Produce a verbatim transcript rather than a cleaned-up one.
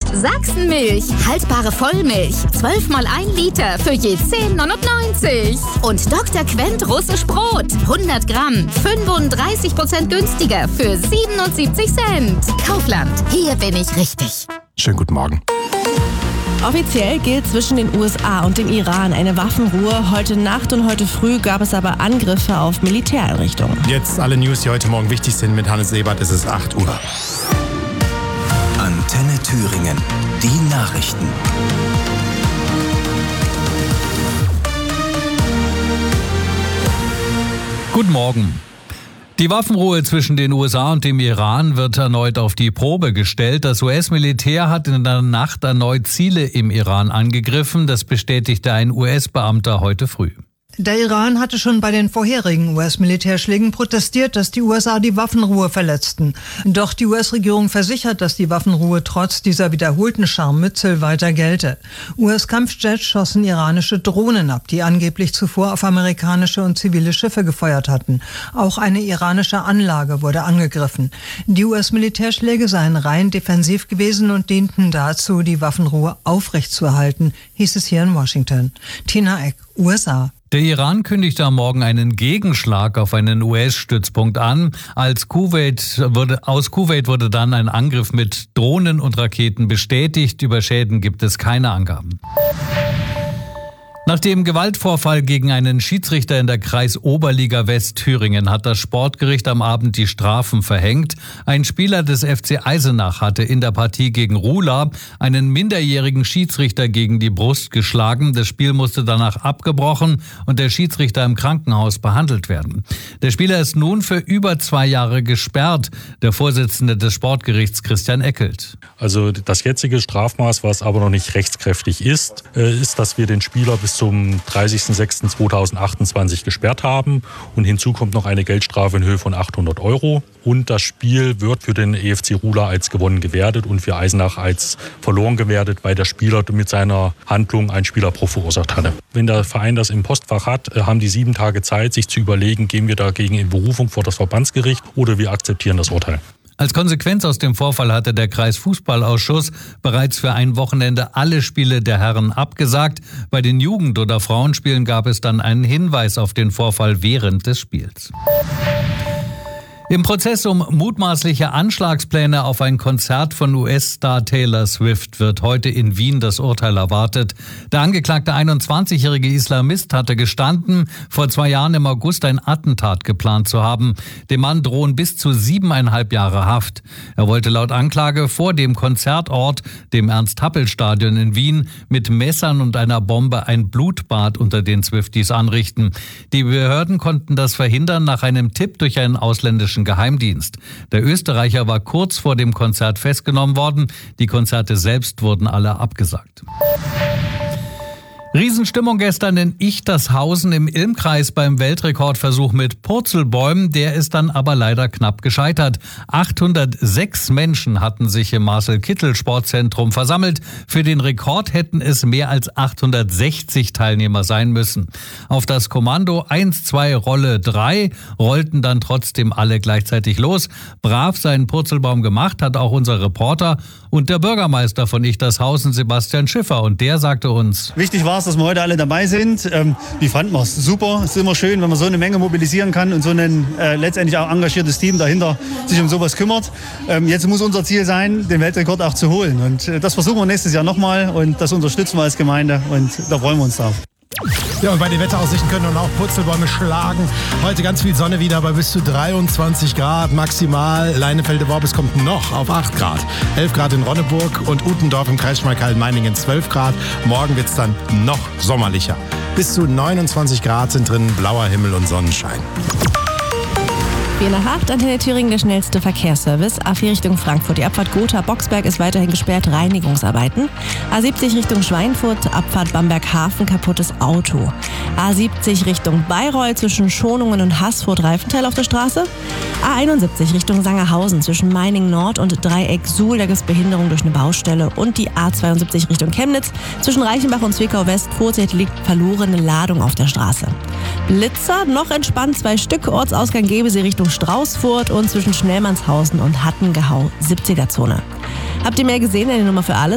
Sachsenmilch, haltbare Vollmilch, zwölf mal ein Liter für je zehn neunundneunzig. Und Doktor Quent russisch Brot, hundert Gramm, fünfunddreißig Prozent günstiger für siebenundsiebzig Cent. Kaufland, hier bin ich richtig. Schönen guten Morgen. Offiziell gilt zwischen den U S A und dem Iran eine Waffenruhe. Heute Nacht und heute früh gab es aber Angriffe auf Militäreinrichtungen. Jetzt alle News, die heute Morgen wichtig sind. Mit Hannes Ebert ist es acht Uhr. Antenne Thüringen, die Nachrichten. Guten Morgen. Die Waffenruhe zwischen den U S A und dem Iran wird erneut auf die Probe gestellt. Das U S-Militär hat in der Nacht erneut Ziele im Iran angegriffen. Das bestätigte ein U S-Beamter heute früh. Der Iran hatte schon bei den vorherigen U S-Militärschlägen protestiert, dass die U S A die Waffenruhe verletzten. Doch die U S-Regierung versichert, dass die Waffenruhe trotz dieser wiederholten Scharmützel weiter gelte. U S-Kampfjets schossen iranische Drohnen ab, die angeblich zuvor auf amerikanische und zivile Schiffe gefeuert hatten. Auch eine iranische Anlage wurde angegriffen. Die U S-Militärschläge seien rein defensiv gewesen und dienten dazu, die Waffenruhe aufrechtzuerhalten, hieß es hier in Washington. Tina Eck, U S A. Der Iran kündigte am Morgen einen Gegenschlag auf einen U S-Stützpunkt an. Als Kuwait wurde, aus Kuwait wurde dann ein Angriff mit Drohnen und Raketen bestätigt. Über Schäden gibt es keine Angaben. Nach dem Gewaltvorfall gegen einen Schiedsrichter in der Kreisoberliga Westthüringen hat das Sportgericht am Abend die Strafen verhängt. Ein Spieler des F C Eisenach hatte in der Partie gegen Rula einen minderjährigen Schiedsrichter gegen die Brust geschlagen. Das Spiel musste danach abgebrochen und der Schiedsrichter im Krankenhaus behandelt werden. Der Spieler ist nun für über zwei Jahre gesperrt. Der Vorsitzende des Sportgerichts Christian Eckelt. Also das jetzige Strafmaß, was aber noch nicht rechtskräftig ist, ist, dass wir den Spieler bis zum dreißigsten sechsten zweitausendachtundzwanzig gesperrt haben. Und hinzu kommt noch eine Geldstrafe in Höhe von achthundert Euro. Und das Spiel wird für den E F C Rula als gewonnen gewertet und für Eisenach als verloren gewertet, weil der Spieler mit seiner Handlung einen Spielerbruch verursacht hatte. Wenn der Verein das im Postfach hat, haben die sieben Tage Zeit, sich zu überlegen, gehen wir dagegen in Berufung vor das Verbandsgericht oder wir akzeptieren das Urteil. Als Konsequenz aus dem Vorfall hatte der Kreisfußballausschuss bereits für ein Wochenende alle Spiele der Herren abgesagt. Bei den Jugend- oder Frauenspielen gab es dann einen Hinweis auf den Vorfall während des Spiels. Im Prozess um mutmaßliche Anschlagspläne auf ein Konzert von U S-Star Taylor Swift wird heute in Wien das Urteil erwartet. Der angeklagte einundzwanzigjährige Islamist hatte gestanden, vor zwei Jahren im August ein Attentat geplant zu haben. Dem Mann drohen bis zu siebeneinhalb Jahre Haft. Er wollte laut Anklage vor dem Konzertort, dem Ernst-Happel-Stadion in Wien, mit Messern und einer Bombe ein Blutbad unter den Swifties anrichten. Die Behörden konnten das verhindern nach einem Tipp durch einen ausländischen Geheimdienst. Der Österreicher war kurz vor dem Konzert festgenommen worden. Die Konzerte selbst wurden alle abgesagt. Riesenstimmung gestern in Ichtershausen im Ilmkreis beim Weltrekordversuch mit Purzelbäumen. Der ist dann aber leider knapp gescheitert. achthundertsechs Menschen hatten sich im Marcel-Kittel-Sportzentrum versammelt. Für den Rekord hätten es mehr als achthundertsechzig Teilnehmer sein müssen. Auf das Kommando eins, zwei, Rolle drei rollten dann trotzdem alle gleichzeitig los. Brav seinen Purzelbaum gemacht hat auch unser Reporter und der Bürgermeister von Ichtershausen, Sebastian Schiffer. Und der sagte uns: Wichtig war es, dass wir heute alle dabei sind. Ähm, wie fanden wir es? Super, es ist immer schön, wenn man so eine Menge mobilisieren kann und so ein äh, letztendlich auch engagiertes Team dahinter sich um sowas kümmert. Ähm, jetzt muss unser Ziel sein, den Weltrekord auch zu holen. Und äh, das versuchen wir nächstes Jahr nochmal und das unterstützen wir als Gemeinde und da freuen wir uns drauf. Ja, und bei den Wetteraussichten können auch Purzelbäume schlagen. Heute ganz viel Sonne wieder bei bis zu dreiundzwanzig Grad maximal. Leinefelde-Worbis kommt noch auf acht Grad. elf Grad in Ronneburg und Utendorf im Kreis Schmalkalden-Meiningen zwölf Grad. Morgen wird es dann noch sommerlicher. Bis zu neunundzwanzig Grad sind drin, blauer Himmel und Sonnenschein. vier nach acht, Antenne Thüringen, der schnellste Verkehrsservice. A vier Richtung Frankfurt. Die Abfahrt Gotha-Boxberg ist weiterhin gesperrt. Reinigungsarbeiten. A siebzig Richtung Schweinfurt. Abfahrt Bamberg-Hafen. Kaputtes Auto. A siebzig Richtung Bayreuth zwischen Schonungen und Haßfurt-Reifenthal auf der Straße. A einundsiebzig Richtung Sangerhausen zwischen Meiningen Nord und Dreieck Suhl. Da gibt es Behinderung durch eine Baustelle. Und die A zweiundsiebzig Richtung Chemnitz zwischen Reichenbach und Zwickau West. Vorsicht, liegt verlorene Ladung auf der Straße. Blitzer, noch entspannt zwei Stück. Ortsausgang Gebesee Richtung Straußfurt und zwischen Schnellmannshausen und Hattengehau siebziger Zone. Habt ihr mehr gesehen in der Nummer für alles?